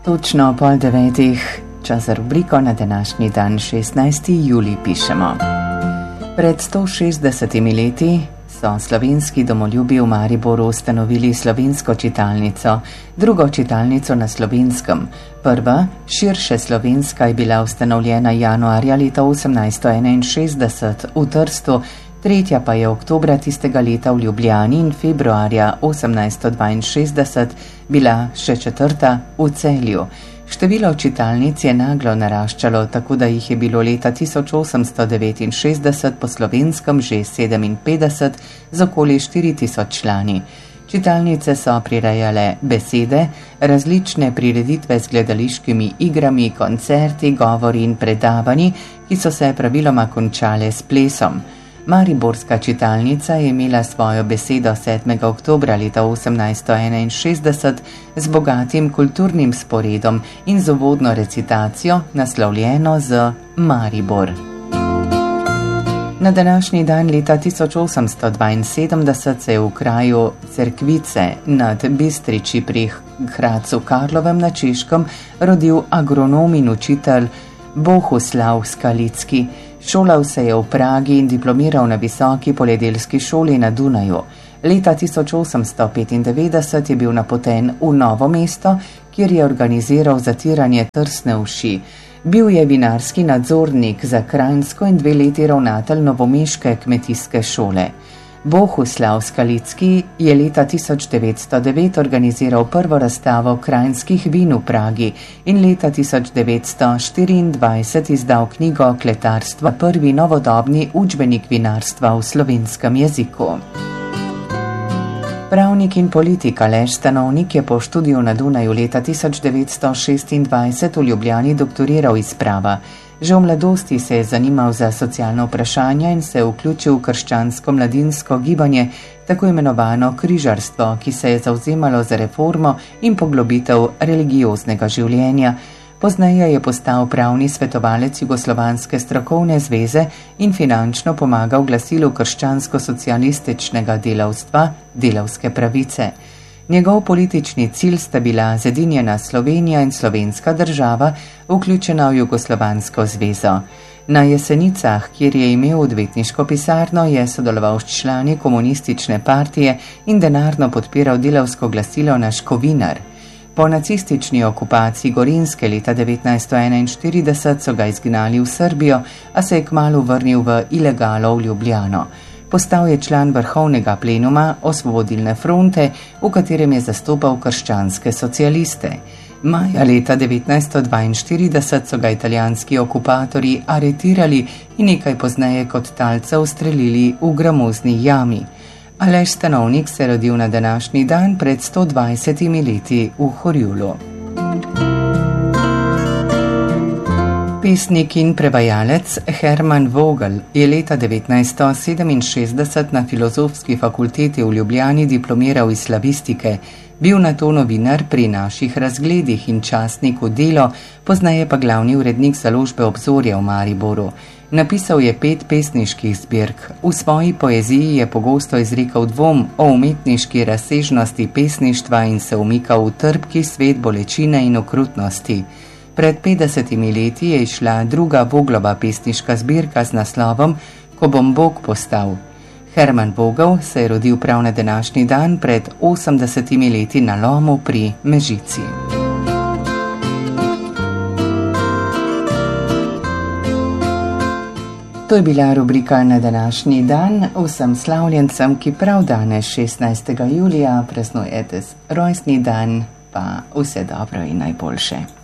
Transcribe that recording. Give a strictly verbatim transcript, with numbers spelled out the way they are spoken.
Točno pol devetih, čas za rubriko na današnji dan, šestnajsti julij, pišemo. Pred sto šestdesetimi leti so slovenski domoljubi v Mariboru ustanovili slovensko čitalnico, drugo čitalnico na Slovenskem. Prva, širše slovenska, je bila ustanovljena januarja leta osemnajststo enainšestdeset v Trstu, tretja pa je oktobra tistega leta v Ljubljani in februarja osemnajststo dvainšestdeset bila še četrta v Celju. Število čitalnic je naglo naraščalo, tako da jih je bilo leta tisoč osemsto devetinšestdeset po Slovenskem že sedeminpetdeset z okoli štiri tisoč člani. Čitalnice so prirejale besede, različne prireditve z gledališkimi igrami, koncerti, govori in predavanji, ki so se praviloma končale s plesom. Mariborska čitalnica je imela svojo besedo sedmega oktobra leta osemnajststo enainšestdeset z bogatim kulturnim sporedom in z uvodno recitacijo, naslovljeno z Maribor. Na današnji dan leta tisoč osemsto dvainsedemdeset se je v kraju Cerkvice nad Bistriči pri Hradcu Karlovem na Češkem rodil agronom in učitelj Bohuslav Skalicki. Šolal se je v Pragi in diplomiral na Visoki poljedelski šoli na Dunaju. Leta tisoč osemsto petindevetdeset je bil napoten v Novo mesto, kjer je organiziral zatiranje trsne uši. Bil je vinarski nadzornik za Kranjsko in dve leti ravnatelj novomeške kmetijske šole. Bohuslav Skalicki je leta tisoč devetsto devet organiziral prvo razstavo kranjskih vin v Pragi in leta tisoč devetsto štiriindvajset izdal knjigo Kletarstvo, prvi novodobni učbenik vinarstva v slovenskem jeziku. Pravnik in politik Aleš Stanovnik je po študiju na Dunaju leta tisoč devetsto šestindvajset v Ljubljani doktoriral iz prava. Že v mladosti se je zanimal za socialno vprašanje in se vključil v krščansko mladinsko gibanje, tako imenovano križarstvo, ki se je zavzemalo za reformo in poglobitev religioznega življenja. Pozneje je postal pravni svetovalec Jugoslovanske strokovne zveze in finančno pomagal glasilu krščansko-socialističnega delavstva, Delavske pravice. Njegov politični cilj sta bila zedinjena Slovenija in slovenska država, vključena v Jugoslovansko zvezo. Na Jesenicah, kjer je imel odvetniško pisarno, je sodeloval s člani komunistične partije in denarno podpiral delavsko glasilo Naš Kovinar. Po nacistični okupaciji Gorenjske leta devetnajststo enainštirideset so ga izgnali v Srbijo, a se je kmalu vrnil v ilegalo v Ljubljano. Postal je član vrhovnega plenuma Osvobodilne fronte, v katerem je zastopal krščanske socialiste. Maja leta devetnajststo dvainštirideset so ga italijanski okupatorji aretirali in nekaj pozneje kot talca ustrelili v gramozni jami. Aleš Stanovnik se je rodil na današnji dan pred sto dvajsetimi leti v Horjulu. Pesnik in prevajalec Herman Vogel je leta devetnajststo sedeminšestdeset na Filozofski fakulteti v Ljubljani diplomiral iz slavistike, bil nato novinar pri Naših razgledih in časniku Delo, pozneje pa glavni urednik založbe Obzorja v Mariboru. Napisal je pet pesniških zbirk. V svoji poeziji je pogosto izrekel dvom o umetniški razsežnosti pesništva in se umikal v trpki svet bolečine in okrutnosti. Pred petdesetimi leti je izšla druga Voglova pesniška zbirka z naslovom Ko bom Bog postal. Herman Vogel se je rodil prav na današnji dan pred osemdesetimi leti na Lomu pri Mežici. To je bila rubrika na današnji dan. Vsem slavljencem, ki prav danes šestnajstega julija praznujete rojstni dan, pa vse dobro in najboljše.